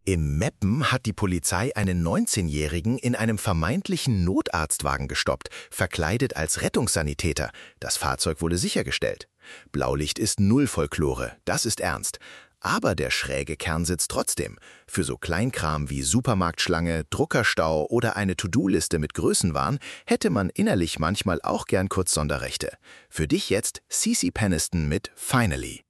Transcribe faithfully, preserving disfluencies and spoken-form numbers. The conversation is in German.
Im Meppen hat die Polizei einen neunzehnjährigen in einem vermeintlichen Notarztwagen gestoppt, verkleidet als Rettungssanitäter. Das Fahrzeug wurde sichergestellt. Blaulicht ist null Folklore, das ist ernst. Aber der schräge Kern sitzt trotzdem. Für so Kleinkram wie Supermarktschlange, Druckerstau oder eine To-Do-Liste mit Größenwahn hätte man innerlich manchmal auch gern kurz Sonderrechte. Für dich jetzt C C Peniston mit Finally.